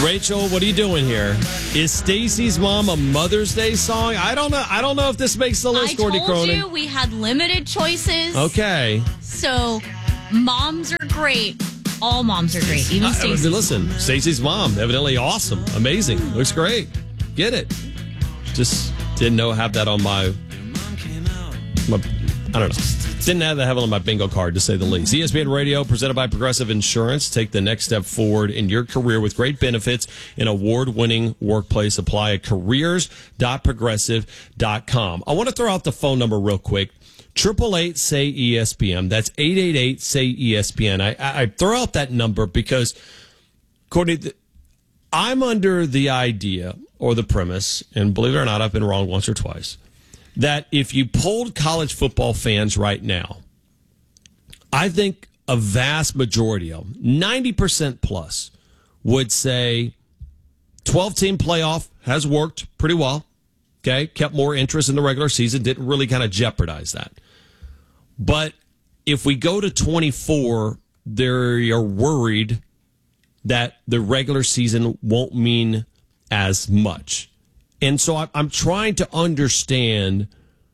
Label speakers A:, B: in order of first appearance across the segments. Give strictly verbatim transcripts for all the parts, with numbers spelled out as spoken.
A: Rachel, what are you doing here? Is Stacy's Mom a Mother's Day song? I don't know. I don't know if this makes the list,
B: I
A: Courtney
B: told
A: Cronin.
B: you we had limited choices.
A: Okay.
B: So, moms are great. All moms are great. Even
A: Uh,
B: Stacy's.
A: listen, Stacy's mom, evidently awesome, amazing, looks great. Get it? Just didn't know have that on my, my I don't know. Didn't have that have it on my bingo card, to say the least. E S P N Radio, presented by Progressive Insurance. Take the next step forward in your career with great benefits and award-winning workplace. Apply at careers dot progressive dot com. I want to throw out the phone number real quick. Triple eight say E S P N. That's eight eight eight say E S P N. I, I throw out that number because, Courtney, I'm under the idea or the premise, and believe it or not, I've been wrong once or twice, that if you polled college football fans right now, I think a vast majority of them, ninety percent plus, would say twelve-team playoff has worked pretty well. Okay, kept more interest in the regular season, didn't really kind of jeopardize that. But if we go to twenty-four, they're worried that the regular season won't mean as much. And so I'm trying to understand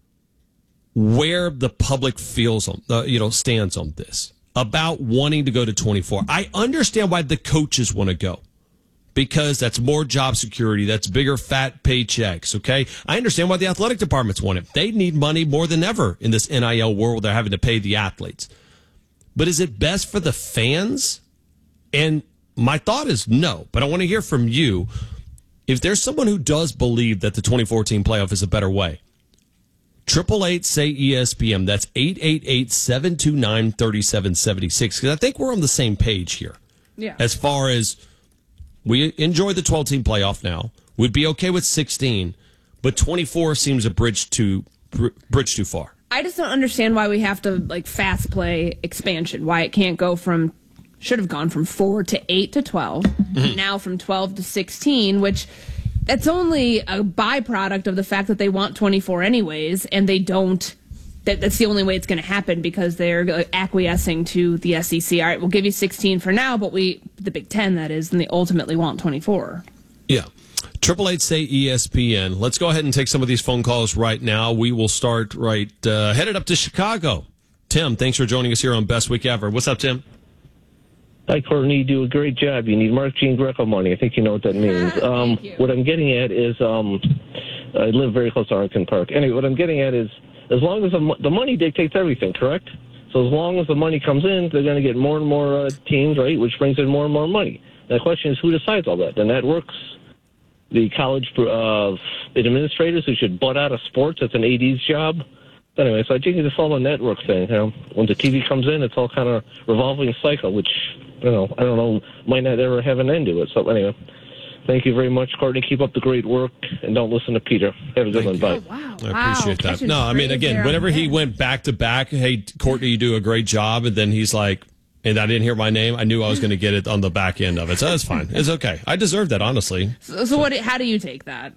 A: where the public feels on, uh, you know, stands on this about wanting to go to twenty-four. I understand why the coaches want to go, because that's more job security. That's bigger fat paychecks. Okay. I understand why the athletic departments want it. They need money more than ever in this N I L world. They're having to pay the athletes. But is it best for the fans? And my thought is no, but I want to hear from you. If there's someone who does believe that the twenty-four team playoff is a better way, triple eight say E S P N. That's eight eight eight, seven two nine, three seven seven six. Because I think we're on the same page here.
C: Yeah.
A: As far as we enjoy the twelve-team playoff now, we'd be okay with sixteen, but twenty-four seems a bridge too bridge too far.
C: I just don't understand why we have to like fast play expansion. Why it can't go from should have gone from four to eight to twelve, mm-hmm. now from twelve to sixteen, which that's only a byproduct of the fact that they want twenty-four anyways, and they don't. That, that's the only way it's going to happen because they're acquiescing to the S E C. All right, we'll give you sixteen for now, but we, the Big Ten, that is, and they ultimately want twenty-four.
A: Yeah. Triple eight say E S P N. Let's go ahead and take some of these phone calls right now. We will start right uh, headed up to Chicago. Tim, thanks for joining us here on Best Week Ever. What's up, Tim?
D: Hi, Courtney. You do a great job. You need Mark Jean Greco money. I think you know what that means. Um, what I'm getting at is um, I live very close to Arlington Park. Anyway, what I'm getting at is as long as the, the money dictates everything, correct? So as long as the money comes in, they're going to get more and more uh, teams, right, which brings in more and more money. And the question is, who decides all that? The networks, the college uh, administrators who should butt out of sports. That's an A D's job. Anyway, so I think it's all a network thing. You know, when the T V comes in, it's all kind of revolving cycle, which you know I don't know might not ever have an end to it. So anyway, thank you very much, Courtney. Keep up the great work, and don't listen to Peter. Have a good one. Bye.
C: Oh, wow.
A: I appreciate
C: wow.
A: that. No, I mean, again, whenever he went back to back, hey, Courtney, you do a great job, and then he's like, and I didn't hear my name, I knew I was going to get it on the back end of it. So that's fine. It's okay. I deserve that, honestly.
C: So, so what? How do you take that?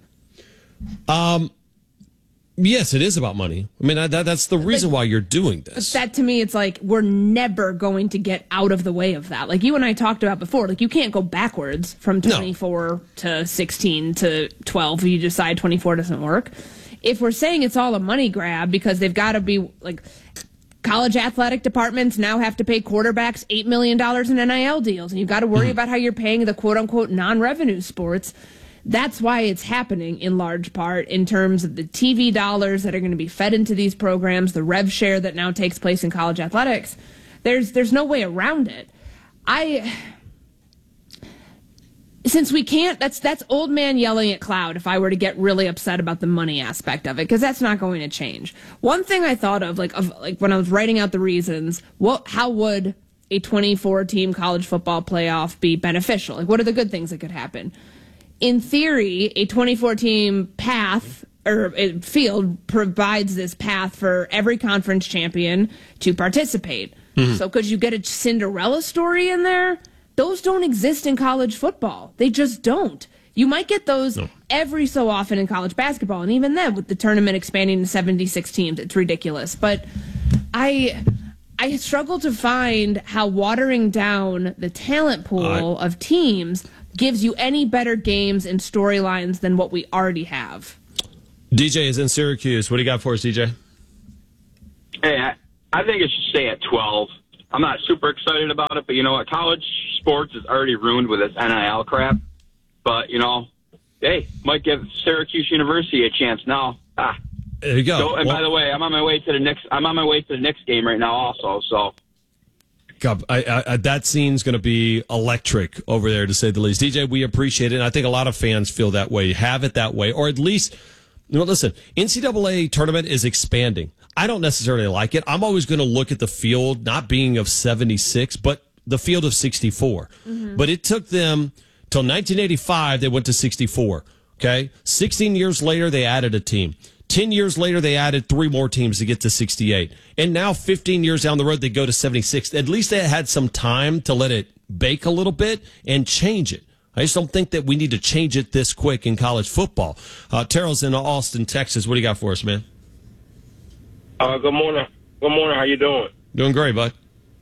A: Um. Yes, it is about money. I mean, that, that's the reason why you're doing this.
C: That to me, it's like we're never going to get out of the way of that. Like you and I talked about before, like you can't go backwards from twenty-four no. to sixteen to twelve if you decide twenty-four doesn't work. If we're saying it's all a money grab because they've got to be like college athletic departments now have to pay quarterbacks eight million dollars in N I L deals, and you've got to worry mm-hmm. about how you're paying the quote-unquote non-revenue sports. That's why it's happening in large part in terms of the T V dollars that are going to be fed into these programs, the rev share that now takes place in college athletics. There's there's no way around it. I since we can't that's that's old man yelling at cloud if I were to get really upset about the money aspect of it, because that's not going to change. One thing I thought of like of like when I was writing out the reasons, what how would a twenty-four team college football playoff be beneficial? Like what are the good things that could happen? In theory, a twenty-four team path or field provides this path for every conference champion to participate. Mm-hmm. So could you get a Cinderella story in there? Those don't exist in college football. They just don't. You might get those no. every so often in college basketball, and even then, with the tournament expanding to seventy-six teams, it's ridiculous. But I... I struggle to find how watering down the talent pool
A: uh,
C: of teams gives you any better games and storylines than what we already have.
A: D J is in Syracuse. What do you got for us, D J?
E: Hey, I, I think it should stay at twelve. I'm not super excited about it, but you know what? College sports is already ruined with this N I L crap. But, you know, hey, might give Syracuse University a chance now. Ah.
A: There you go.
E: So, and
A: well,
E: by the way, I'm on my way to the Knicks. I'm on my way to the Knicks game right now, also. So,
A: God, I, I, I, that scene's going to be electric over there, to say the least. D J, we appreciate it, and I think a lot of fans feel that way, have it that way, or at least, you know, listen, N C double A tournament is expanding. I don't necessarily like it. I'm always going to look at the field, not being of seventy-six, but the field of sixty-four. Mm-hmm. But it took them till nineteen eighty-five, they went to sixty-four. Okay? sixteen years later, they added a team. ten years later, they added three more teams to get to sixty-eight. And now, fifteen years down the road, they go to seventy-six. At least they had some time to let it bake a little bit and change it. I just don't think that we need to change it this quick in college football. Uh, Terrell's in Austin, Texas. What do you got for us, man?
F: Uh, good morning. Good morning. How you doing?
A: Doing great, bud.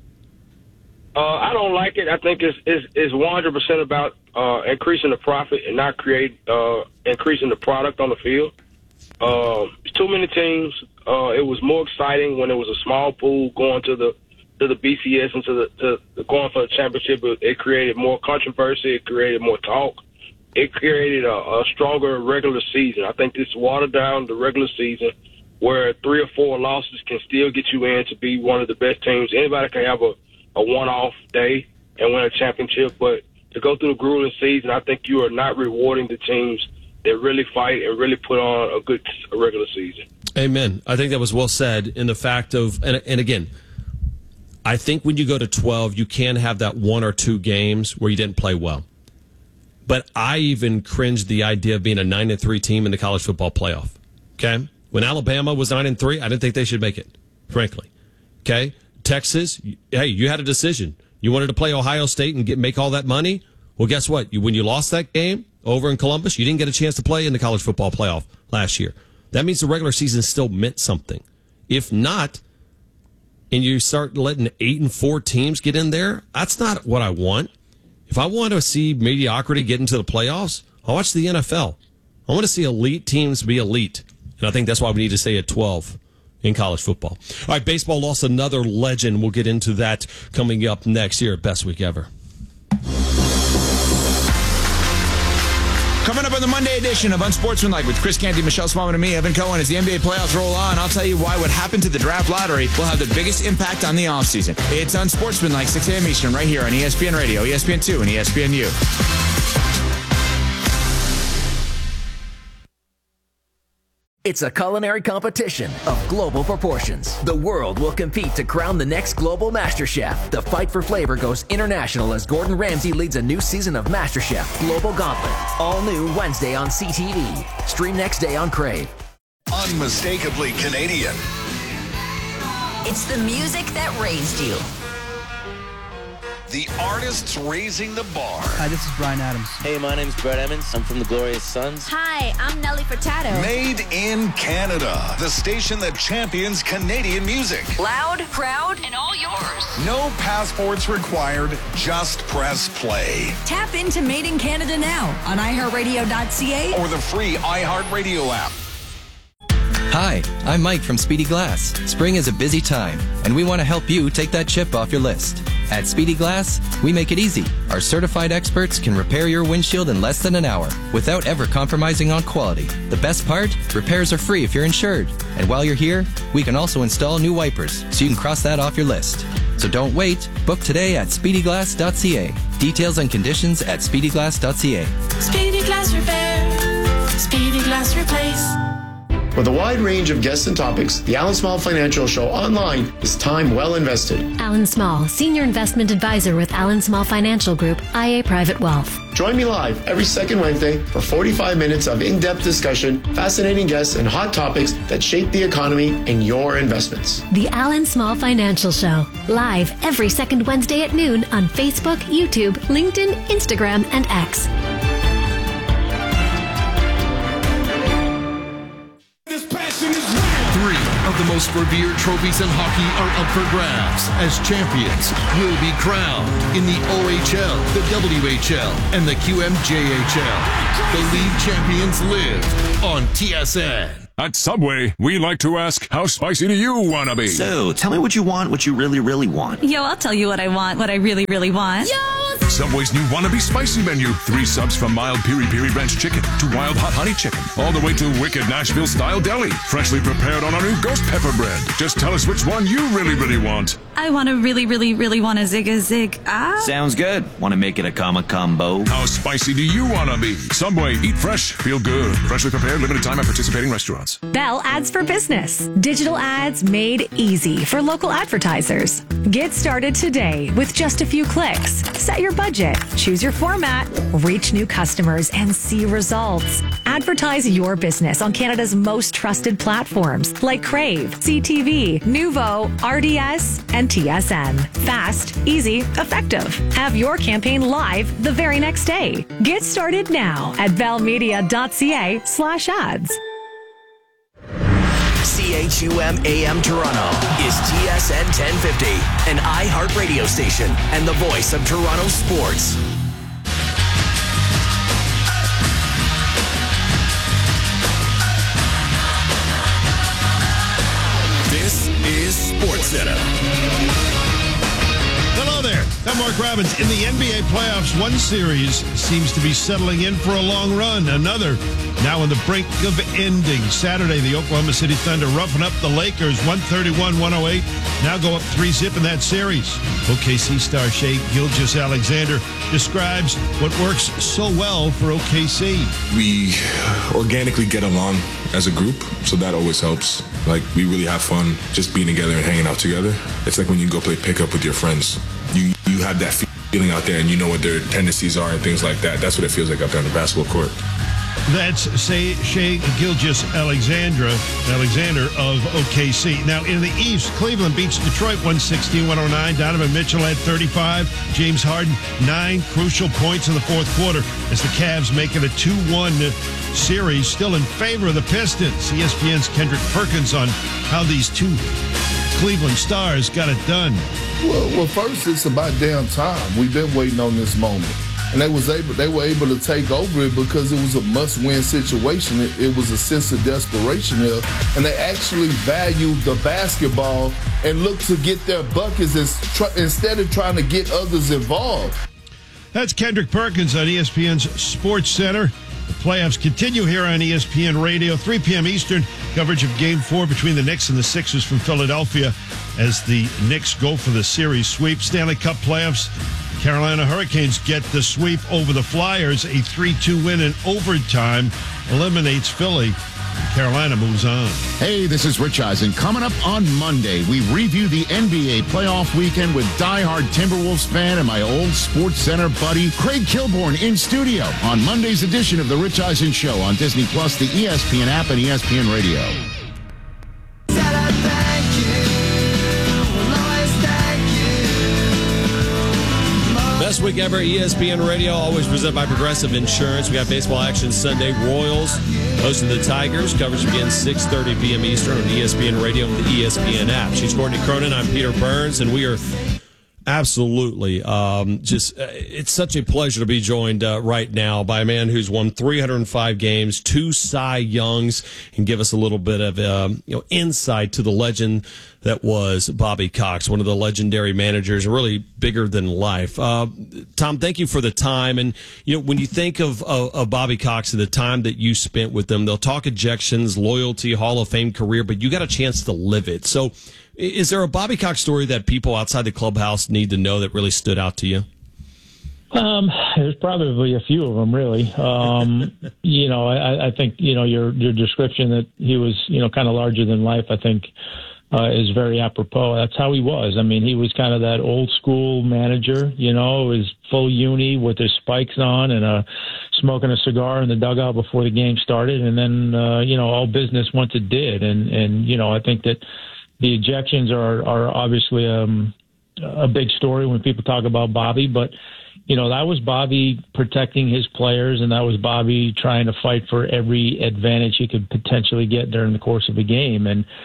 F: Uh, I don't like it. I think it's it's, it's one hundred percent about uh, increasing the profit and not create uh, increasing the product on the field. Uh, too many teams. Uh, it was more exciting when it was a small pool going to the to the B C S and to the, to the going for the championship. It created more controversy. It created more talk. It created a, a stronger regular season. I think this watered down the regular season, where three or four losses can still get you in to be one of the best teams. Anybody can have a, a one-off day and win a championship, but to go through the grueling season, I think you are not rewarding the teams that really fight and really put on a good regular season.
A: Amen. I think that was well said in the fact of, and, and again, I think when you go to twelve, you can have that one or two games where you didn't play well. But I even cringed the idea of being a nine and three team in the college football playoff. Okay? When Alabama was nine and three, I didn't think they should make it, frankly. Okay? Texas, hey, you had a decision. You wanted to play Ohio State and get make all that money? Well, guess what? You, when you lost that game over in Columbus, you didn't get a chance to play in the college football playoff last year. That means the regular season still meant something. If not, and you start letting eight and four teams get in there, that's not what I want. If I want to see mediocrity get into the playoffs, I'll watch the N F L. I want to see elite teams be elite. And I think that's why we need to stay at twelve in college football. All right, baseball lost another legend. We'll get into that coming up next year at Best Week Ever.
G: Coming up on the Monday edition of Unsportsmanlike with Chris Canty, Michelle Smallman, and me, Evan Cohen, as the N B A playoffs roll on, I'll tell you why what happened to the draft lottery will have the biggest impact on the offseason. It's Unsportsmanlike, six a.m. Eastern, right here on E S P N Radio, E S P N two, and E S P N U.
H: It's a culinary competition of global proportions. The world will compete to crown the next global master chef. The fight for flavor goes international as Gordon Ramsay leads a new season of MasterChef Global Gauntlet. All new Wednesday on C T V. Stream next day on Crave.
I: Unmistakably Canadian.
J: It's the music that raised you.
I: The artists raising the bar.
K: Hi, this is Bryan Adams.
L: Hey, my name's Brett Emmons. I'm from the Glorious Sons.
J: Hi, I'm Nelly Furtado.
I: Made in Canada. The station that champions Canadian music.
J: Loud, proud, and all yours.
I: No passports required. Just press play.
J: Tap into Made in Canada now on i heart radio dot c a
I: or the free iHeartRadio app.
M: Hi, I'm Mike from Speedy Glass. Spring is a busy time, and we want to help you take that chip off your list. At Speedy Glass, we make it easy. Our certified experts can repair your windshield in less than an hour without ever compromising on quality. The best part? Repairs are free if you're insured. And while you're here, we can also install new wipers, so you can cross that off your list. So don't wait. Book today at speedy glass dot c a. Details and conditions at speedy glass dot c a.
N: Speedy Glass Repair. Speedy Glass Replace.
O: With a wide range of guests and topics, the Alan Small Financial Show online is time well invested.
P: Alan Small, Senior Investment Advisor with Alan Small Financial Group, I A Private Wealth.
O: Join me live every second Wednesday for forty-five minutes of in-depth discussion, fascinating guests, and hot topics that shape the economy and your investments.
P: The Alan Small Financial Show, live every second Wednesday at noon on Facebook, YouTube, LinkedIn, Instagram, and X.
G: Three of
K: the most revered trophies in hockey are up for grabs as champions will be crowned in the O H L, the W H L, and the Q M J H L. The league champions live on T S N.
Q: At Subway, we like to ask, how spicy do you want to be?
R: So, tell me what you want, what you really, really want.
J: Yo, I'll tell you what I want, what I really, really want.
Q: Yo! Subway's new Wannabe Spicy menu. Three subs from mild piri-piri ranch chicken to wild hot honey chicken, all the way to wicked Nashville-style deli. Freshly prepared on our new ghost pepper bread. Just tell us which one you really, really want.
J: I want to really, really, really want a zig-a-zig. Ah.
R: Sounds good. Want to make it a comma combo?
Q: How spicy do you want to be? Subway, eat fresh, feel good. Freshly prepared, limited time at participating restaurants.
S: Bell Ads for Business. Digital ads made easy for local advertisers. Get started today with just a few clicks. Set your budget, choose your format, reach new customers, and see results. Advertise your business on Canada's most trusted platforms like Crave, C T V, Nuvo, R D S, and T S N. Fast, easy, effective. Have your campaign live the very next day. Get started now at bellmedia.ca slash ads.
H: C H U M A M Toronto is T S N ten fifty, an iHeart radio station and the voice of Toronto sports.
K: This is SportsCenter.
T: Hello there. I'm Mark Robbins. In the N B A playoffs, one series seems to be settling in for a long run. Another now on the brink of ending. Saturday, the Oklahoma City Thunder roughing up the Lakers, one thirty-one one oh eight. Now go up three zip in that series. O K C star Shai Gilgeous-Alexander describes what works so well for O K C.
U: We organically get along as a group, so that always helps. Like, we really have fun just being together and hanging out together. It's like when you go play pickup with your friends. You you have that feeling out there, and you know what their tendencies are and things like that. That's what it feels like out there on the basketball court.
T: That's say Shai Gilgeous-Alexander Alexander of O K C. Now, in the East, Cleveland beats Detroit one sixteen one oh nine. Donovan Mitchell had thirty-five. James Harden, nine crucial points in the fourth quarter as the Cavs make it a two one series, still in favor of the Pistons. E S P N's Kendrick Perkins on how these two Cleveland Stars got it done.
V: Well, well, first, it's about damn time. We've been waiting on this moment. And they was able, they were able to take over it because it was a must-win situation. It, it was a sense of desperation there. And they actually valued the basketball and looked to get their buckets as tr- instead of trying to get others involved.
T: That's Kendrick Perkins on E S P N's Sports Center. The playoffs continue here on E S P N Radio. three p.m. Eastern, coverage of Game four between the Knicks and the Sixers from Philadelphia as the Knicks go for the series sweep. Stanley Cup playoffs. Carolina Hurricanes get the sweep over the Flyers. A three two win in overtime eliminates Philly. Carolina moves on.
W: Hey, this is Rich Eisen. Coming up on Monday, we review the N B A playoff weekend with diehard Timberwolves fan and my old Sports Center buddy, Craig Kilborn, in studio on Monday's edition of The Rich Eisen Show on Disney Plus, the E S P N app, and E S P N Radio.
A: Best week ever, E S P N Radio, always presented by Progressive Insurance. We got baseball action Sunday. Royals hosting the Tigers. Coverage begins six thirty p.m. Eastern on E S P N Radio and the E S P N app. She's Courtney Cronin. I'm Peter Burns, and we are absolutely um, just, uh, it's such a pleasure to be joined uh, right now by a man who's won three hundred five games, two Cy Youngs, and give us a little bit of um, you know insight to the legend that was Bobby Cox, one of the legendary managers, really bigger than life. Uh, Tom, thank you for the time. And, you know, when you think of, of, of Bobby Cox and the time that you spent with them, they'll talk ejections, loyalty, Hall of Fame career, but you got a chance to live it. So is there a Bobby Cox story that people outside the clubhouse need to know that really stood out to you?
X: Um, there's probably a few of them, really. Um, you know, I, I think, you know, your, your description that he was, you know, kind of larger than life, I think, Uh, is very apropos. That's how he was. I mean, he was kind of that old school manager, you know, his full uni with his spikes on and uh, smoking a cigar in the dugout before the game started. And then, uh, you know, all business once it did. And, and you know, I think that the ejections are, are obviously um, a big story when people talk about Bobby. But, you know, that was Bobby protecting his players, and that was Bobby trying to fight for every advantage he could potentially get during the course of a game. And,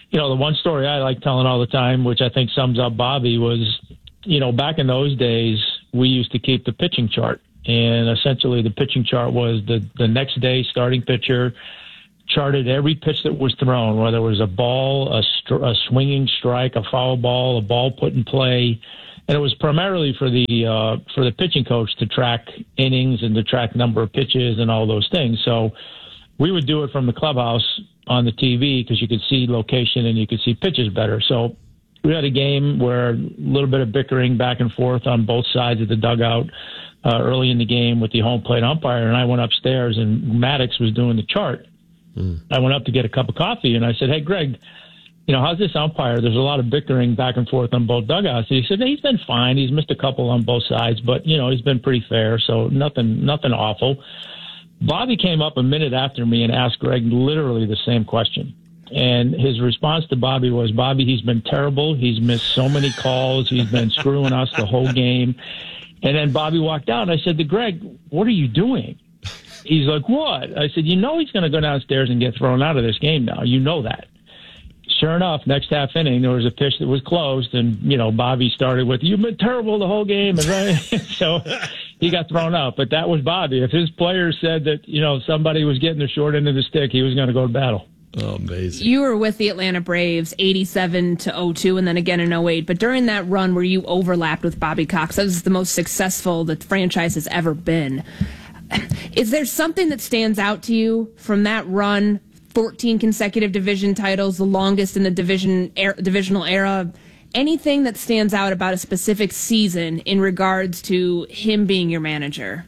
X: you know, the one story I like telling all the time, which I think sums up Bobby, was, you know, back in those days, we used to keep the pitching chart. And essentially the pitching chart was the, the next day starting pitcher charted every pitch that was thrown, whether it was a ball, a, str- a swinging strike, a foul ball, a ball put in play. And it was primarily for the uh, for the pitching coach to track innings and to track number of pitches and all those things. So we would do it from the clubhouse on the T V because you could see location and you could see pitches better. So we had a game where a little bit of bickering back and forth on both sides of the dugout uh, early in the game with the home plate umpire. And I went upstairs and Maddox was doing the chart. Mm. I went up to get a cup of coffee and I said, "Hey, Greg, you know, how's this umpire? There's a lot of bickering back and forth on both dugouts." And he said, "He's been fine. He's missed a couple on both sides, but, you know, he's been pretty fair. So nothing, nothing awful." Bobby came up a minute after me and asked Greg literally the same question. And his response to Bobby was, "Bobby, he's been terrible. He's missed so many calls. He's been screwing us the whole game." And then Bobby walked out and I said to Greg, "What are you doing?" He's like, "What?" I said, "You know he's going to go downstairs and get thrown out of this game now. You know that." Sure enough, next half inning, there was a pitch that was closed, and, you know, Bobby started with, "You've been terrible the whole game." And right, so he got thrown out. But that was Bobby. If his players said that, you know, somebody was getting the short end of the stick, he was going to go to battle.
A: Oh, amazing.
B: You were with the Atlanta Braves eighty-seven to oh two and then again in oh eight. But during that run where you overlapped with Bobby Cox, that was the most successful the franchise has ever been. Is there something that stands out to you from that run? fourteen consecutive division titles, the longest in the division er, divisional era. Anything that stands out about a specific season in regards to him being your manager?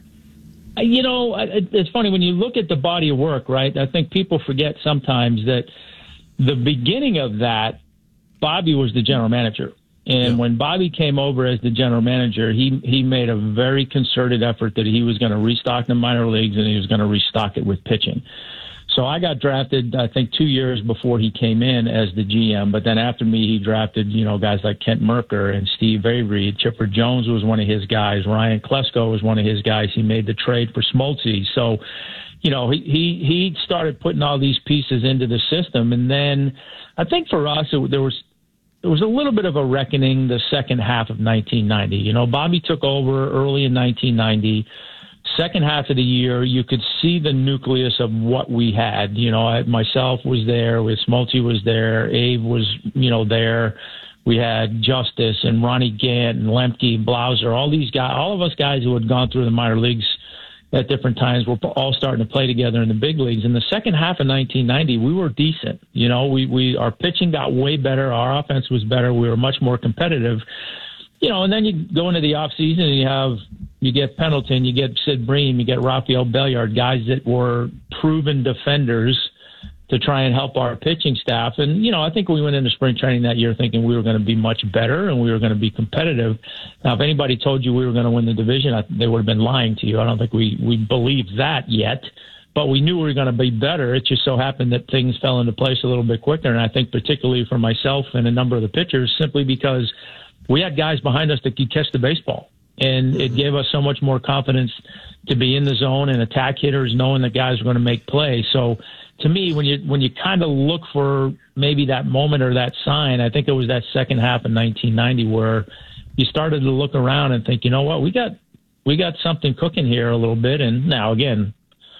X: You know, it's funny when you look at the body of work, right? I think people forget sometimes that the beginning of that, Bobby was the general manager. And yeah. when Bobby came over as the general manager, he, he made a very concerted effort that he was going to restock the minor leagues and he was going to restock it with pitching. So I got drafted, I think, two years before he came in as the G M. But then after me, he drafted, you know, guys like Kent Merker and Steve Avery. Chipper Jones was one of his guys. Ryan Klesko was one of his guys. He made the trade for Smoltz. So, you know, he, he, he started putting all these pieces into the system. And then I think for us, it, there was there was a little bit of a reckoning the second half of nineteen ninety. You know, Bobby took over early in nineteen ninety. Second half of the year, you could see the nucleus of what we had. You know, I, myself was there, with Smoltz was there, Abe was, you know, there. We had Justice and Ronnie Gant and Lemke, Blauser, all these guys, all of us guys who had gone through the minor leagues at different times were all starting to play together in the big leagues. In the second half of nineteen ninety, we were decent. You know, we, we our pitching got way better. Our offense was better. We were much more competitive. You know, and then you go into the off season and you have, you get Pendleton, you get Sid Bream, you get Rafael Belliard, guys that were proven defenders to try and help our pitching staff. And, you know, I think we went into spring training that year thinking we were going to be much better and we were going to be competitive. Now, if anybody told you we were going to win the division, I, they would have been lying to you. I don't think we, we believed that yet, but we knew we were going to be better. It just so happened that things fell into place a little bit quicker. And I think particularly for myself and a number of the pitchers, simply because we had guys behind us that could catch the baseball. And it gave us so much more confidence to be in the zone and attack hitters, knowing that guys were going to make plays. So to me, when you when you kind of look for maybe that moment or that sign, I think it was that second half of nineteen ninety where you started to look around and think, you know what, we got we got something cooking here a little bit. And now, again,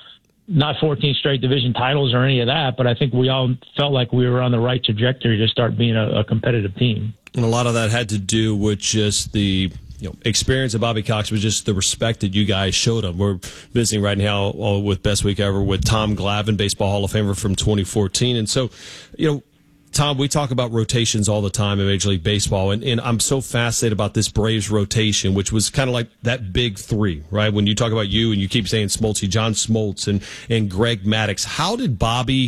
X: not fourteen straight division titles or any of that, but I think we all felt like we were on the right trajectory to start being a, a competitive team.
A: And a lot of that had to do with just the you know, experience of Bobby Cox, was just the respect that you guys showed him. We're visiting right now with Best Week Ever with Tom Glavine, Baseball Hall of Famer from twenty fourteen. And so, you know, Tom, we talk about rotations all the time in Major League Baseball, and, and I'm so fascinated about this Braves rotation, which was kind of like that big three, right? When you talk about you and you keep saying Smoltz, John Smoltz, and, and Greg Maddux, how did Bobby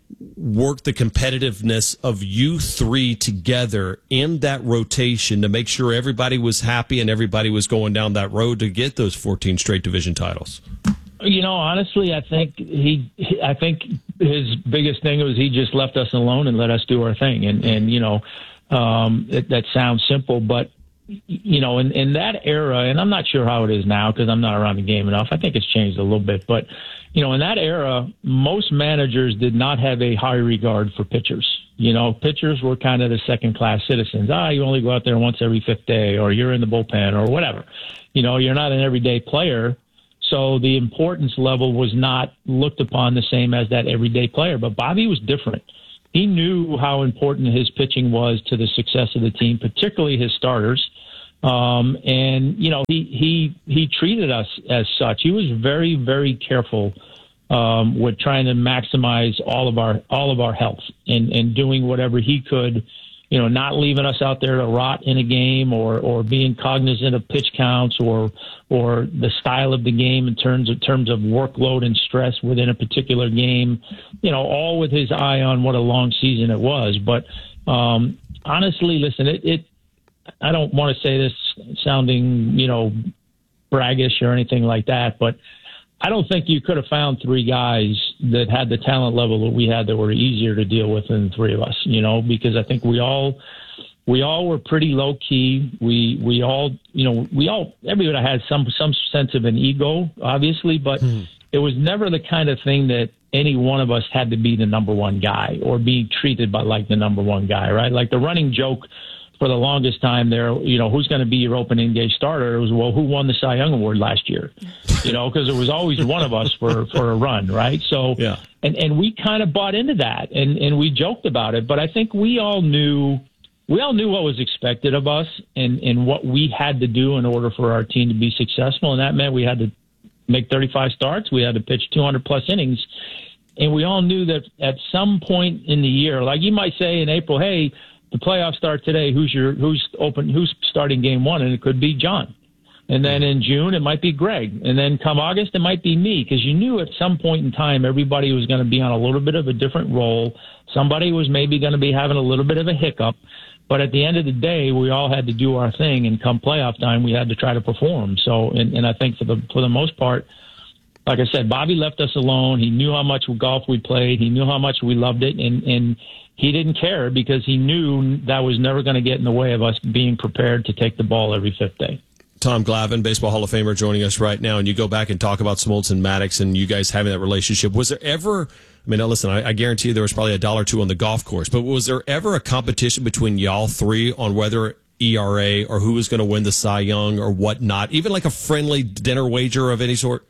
A: work the competitiveness of you three together in that rotation to make sure everybody was happy and everybody was going down that road to get those fourteen straight division titles?
X: You know, honestly, I think he, I think his biggest thing was he just left us alone and let us do our thing. And, and you know, um, it, that sounds simple, but you know, in, in that era, and I'm not sure how it is now because I'm not around the game enough. I think it's changed a little bit. But, you know, in that era, most managers did not have a high regard for pitchers. You know, pitchers were kind of the second-class citizens. Ah, you only go out there once every fifth day, or you're in the bullpen, or whatever. You know, you're not an everyday player. So the importance level was not looked upon the same as that everyday player. But Bobby was different. He knew how important his pitching was to the success of the team, particularly his starters. Um, and, you know, he, he, he treated us as such. He was very, very careful um, with trying to maximize all of our, all of our health and, and doing whatever he could, you know, not leaving us out there to rot in a game or, or being cognizant of pitch counts or, or the style of the game in terms of terms of workload and stress within a particular game, you know, all with his eye on what a long season it was. But, um, honestly, listen, it, it, I don't want to say this sounding, you know, braggish or anything like that, but I don't think you could have found three guys that had the talent level that we had that were easier to deal with than the three of us, you know, because I think we all, we all were pretty low key. We, we all, you know, we all, everybody had some, some sense of an ego, obviously, but hmm. it was never the kind of thing that any one of us had to be the number one guy or be treated by like the number one guy, right? Like the running joke for the longest time there, you know, who's going to be your opening day starter? It was, well, who won the Cy Young Award last year? You know, because it was always one of us for, for a run, right? So, yeah. and, and we kind of bought into that and, and we joked about it, but I think we all knew, we all knew what was expected of us and, and what we had to do in order for our team to be successful. And that meant we had to make thirty-five starts. We had to pitch two hundred plus innings. And we all knew that at some point in the year, like you might say in April, hey, the playoffs start today. Who's your who's open? Who's starting game one? And it could be John. And then in June it might be Greg. And then come August it might be me because you knew at some point in time everybody was going to be on a little bit of a different role. Somebody was maybe going to be having a little bit of a hiccup. But at the end of the day, we all had to do our thing. And come playoff time, we had to try to perform. So, and, and I think for the for the most part, like I said, Bobby left us alone. He knew how much golf we played. He knew how much we loved it, and and. He didn't care because he knew that was never going to get in the way of us being prepared to take the ball every fifth day.
A: Tom Glavine, Baseball Hall of Famer, joining us right now. And you go back and talk about Smoltz and Maddox and you guys having that relationship. Was there ever, I mean, now listen, I, I guarantee you there was probably a dollar or two on the golf course, but was there ever a competition between y'all three on whether E R A or who was going to win the Cy Young or whatnot? Even like a friendly dinner wager of any sort?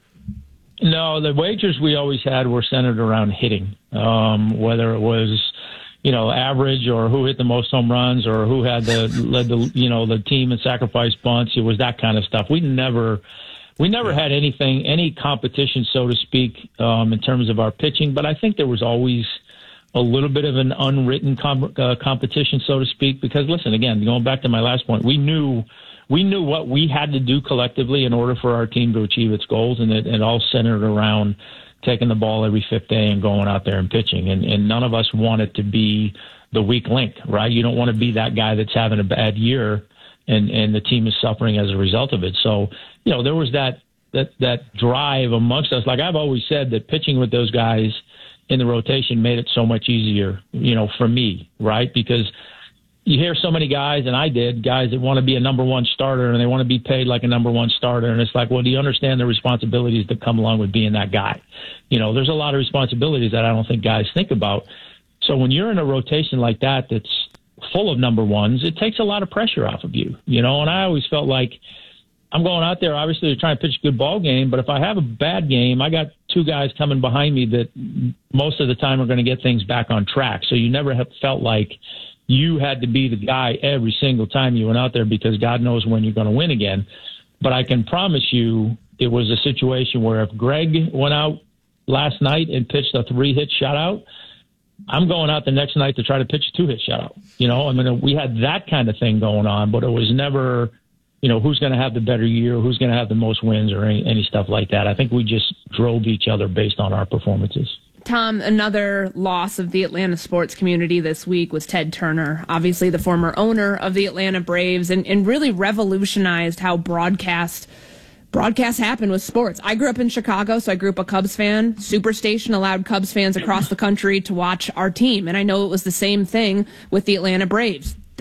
X: No, the wagers we always had were centered around hitting, um, whether it was, you know, average or who hit the most home runs or who had the led the you know the team in sacrifice bunts. It was that kind of stuff. We never we never had anything any competition, so to speak, um, in terms of our pitching. But I think there was always a little bit of an unwritten com- uh, competition, so to speak. Because listen, again, going back to my last point, we knew we knew what we had to do collectively in order for our team to achieve its goals, and it, it all centered around taking the ball every fifth day and going out there and pitching. And, and none of us wanted to be the weak link, right? You don't want to be that guy that's having a bad year and, and the team is suffering as a result of it. So, you know, there was that, that, that drive amongst us. Like I've always said that pitching with those guys in the rotation made it so much easier, you know, for me, right? Because you hear so many guys, and I did, guys that want to be a number one starter and they want to be paid like a number one starter. And it's like, well, do you understand the responsibilities that come along with being that guy? You know, there's a lot of responsibilities that I don't think guys think about. So when you're in a rotation like that that's full of number ones, it takes a lot of pressure off of you, you know. And I always felt like I'm going out there, obviously, to try and pitch a good ball game. But if I have a bad game, I got two guys coming behind me that most of the time are going to get things back on track. So you never have felt like you had to be the guy every single time you went out there because God knows when you're going to win again. But I can promise you it was a situation where if Greg went out last night and pitched a three-hit shutout, I'm going out the next night to try to pitch a two-hit shutout. You know, I mean, we had that kind of thing going on, but it was never, you know, who's going to have the better year, who's going to have the most wins or any, any stuff like that. I think we just drove each other based on our performances.
B: Tom, another loss of the Atlanta sports community this week was Ted Turner, obviously the former owner of the Atlanta Braves, and, and really revolutionized how broadcast broadcast happened with sports. I grew up in Chicago, so I grew up a Cubs fan. Superstation allowed Cubs fans across the country to watch our team, and I know it was the same thing with the Atlanta Braves.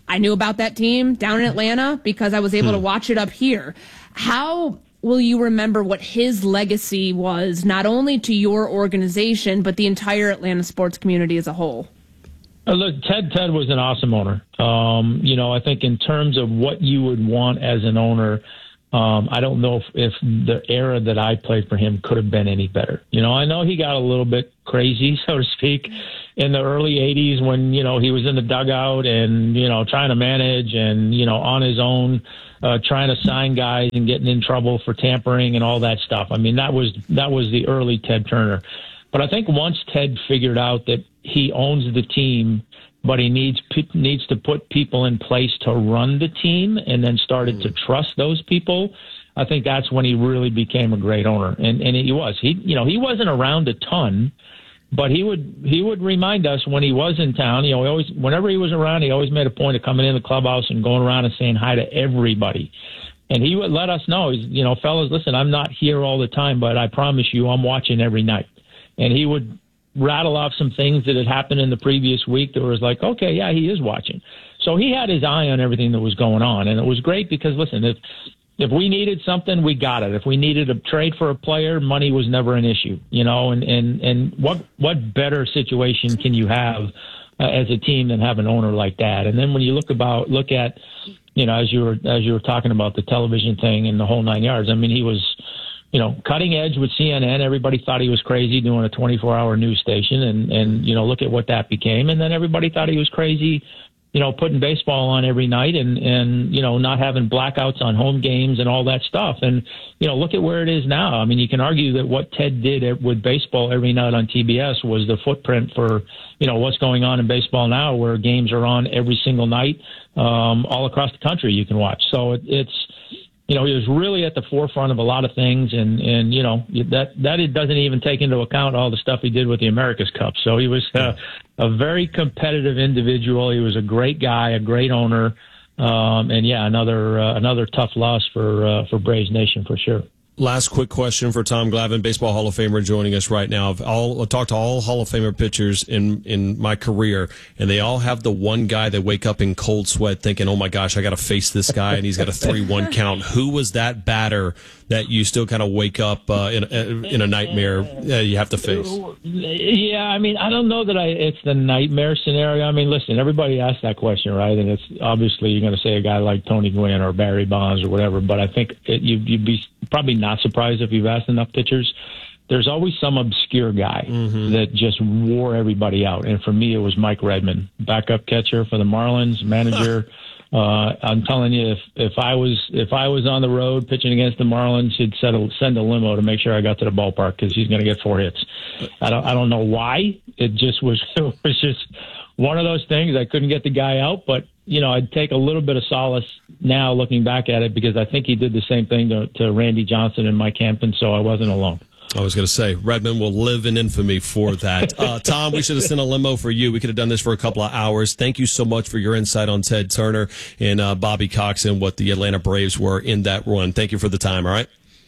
B: I knew about that team down in Atlanta because I was able hmm. to watch it up here. How will you remember what his legacy was, not only to your organization, but the entire Atlanta sports community as a whole?
X: Uh, look, Ted Ted was an awesome owner. Um, you know, I think in terms of what you would want as an owner, um, I don't know if, if the era that I played for him could have been any better. You know, I know he got a little bit crazy, so to speak, in the early eighties when, you know, he was in the dugout and, you know, trying to manage and, you know, on his own, uh, trying to sign guys and getting in trouble for tampering and all that stuff. I mean, that was that was the early Ted Turner. But I think once Ted figured out that he owns the team, but he needs needs to put people in place to run the team, and then started mm. to trust those people, I think that's when he really became a great owner. And and he was. He you know he wasn't around a ton, but he would he would remind us when he was in town. You know, he always whenever he was around, he always made a point of coming in the clubhouse and going around and saying hi to everybody. And he would let us know, he's, you know, fellas, listen, I'm not here all the time, but I promise you, I'm watching every night. And he would rattle off some things that had happened in the previous week that was like, okay, yeah, he is watching. So he had his eye on everything that was going on. And it was great because, listen, if if we needed something, we got it. If we needed a trade for a player, money was never an issue, you know, and, and, and what, what better situation can you have uh, as a team than have an owner like that? And then when you look about, look at, you know, as you were, as you were talking about the television thing and the whole nine yards, I mean, he was, you know, cutting edge with C N N. Everybody thought he was crazy doing a twenty-four hour news station. And, and, you know, look at what that became. And then everybody thought he was crazy, you know, putting baseball on every night and, and, you know, not having blackouts on home games and all that stuff. And, you know, look at where it is now. I mean, you can argue that what Ted did with baseball every night on T B S was the footprint for, you know, what's going on in baseball now, where games are on every single night, um, all across the country you can watch. So it, it's, you know, he was really at the forefront of a lot of things, and, and you know, that that it doesn't even take into account all the stuff he did with the America's Cup. So he was uh, a very competitive individual. He was a great guy, a great owner, um, and yeah, another uh, another tough loss for uh, for Braves Nation for sure.
A: Last quick question for Tom Glavine, Baseball Hall of Famer, joining us right now. I've all I've talked to all Hall of Famer pitchers in, in my career, and they all have the one guy they wake up in cold sweat thinking, oh my gosh, I got to face this guy, and he's got a three one count. Who was that batter that you still kind of wake up uh, in, in a nightmare uh, you have to face?
X: Yeah, I mean, I don't know that I it's the nightmare scenario. I mean, listen, everybody asks that question, right? And it's obviously you're going to say a guy like Tony Gwynn or Barry Bonds or whatever, but I think it, you, you'd be probably not surprised if you've asked enough pitchers. There's always some obscure guy mm-hmm. that just wore everybody out. And for me, it was Mike Redmond, backup catcher for the Marlins, manager. uh, I'm telling you, if, if I was if I was on the road pitching against the Marlins, he'd send a, send a limo to make sure I got to the ballpark because he's going to get four hits. I don't I don't know why. It just was it was just one of those things. I couldn't get the guy out, but you know, I'd take a little bit of solace now looking back at it because I think he did the same thing to, to Randy Johnson and Mike Hampton, so I wasn't alone.
A: I was going to say, Redmond will live in infamy for that. Uh, Tom, we should have sent a limo for you. We could have done this for a couple of hours. Thank you so much for your insight on Ted Turner and uh, Bobby Cox and what the Atlanta Braves were in that run. Thank you for the time, all right?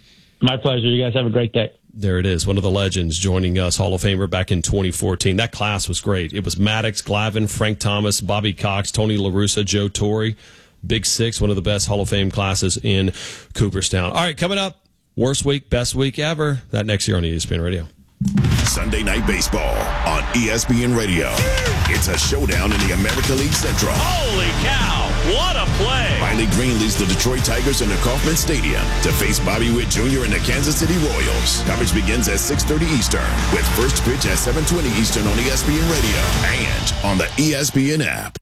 X: My pleasure. You guys have a great day.
A: There it is, one of the legends joining us, Hall of Famer back in twenty fourteen. That class was great. It was Maddox, Glavine, Frank Thomas, Bobby Cox, Tony La Russa, Joe Torre. Big Six, one of the best Hall of Fame classes in Cooperstown. All right, coming up, worst week, best week ever. That next year on E S P N Radio.
I: Sunday Night Baseball on E S P N Radio. It's a showdown in the American League Central.
C: Holy cow, what a play.
I: Riley Green leads the Detroit Tigers into Kauffman Stadium to face Bobby Witt Junior and the Kansas City Royals. Coverage begins at six thirty Eastern with first pitch at seven twenty Eastern on E S P N Radio and on the E S P N app.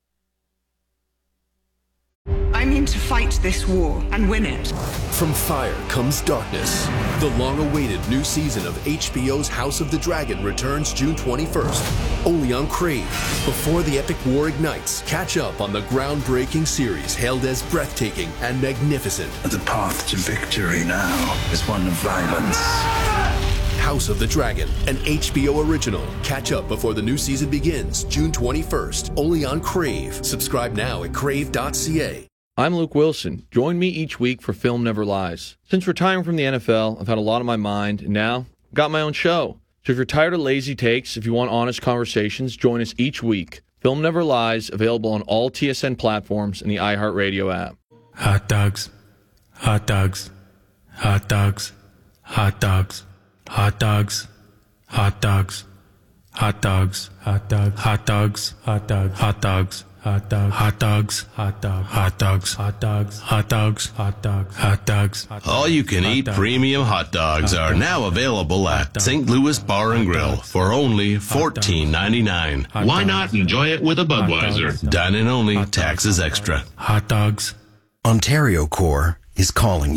D: I mean to fight this war and win it.
E: From fire comes darkness. The long-awaited new season of H B O's House of the Dragon returns June twenty-first, only on Crave. Before the epic war ignites, catch up on the groundbreaking series hailed as breathtaking and magnificent.
F: The path to victory now is one of violence.
E: House of the Dragon, an H B O original. Catch up before the new season begins June twenty-first, only on Crave. Subscribe now at crave dot c a.
Y: I'm Luke Wilson. Join me each week for Film Never Lies. Since retiring from the N F L, I've had a lot on my mind, and now I've got my own show. So if you're tired of lazy takes, if you want honest conversations, join us each week. Film Never Lies, available on all T S N platforms and the iHeartRadio app.
L: Hot dogs, hot dogs, hot dogs, hot dogs, hot dogs, hot dogs, hot dogs, hot dogs, hot dogs, hot dogs, hot dogs, hot dogs, hot dogs, hot dogs, hot dogs, hot dogs, hot dogs, hot dogs, hot dogs.
M: All you can eat premium hot dogs are now available at Saint Louis Bar and Grill for only fourteen ninety-nine. Why not enjoy it with a Budweiser? Dine in only, taxes extra.
L: Hot dogs.
N: Ontario Corps is calling you.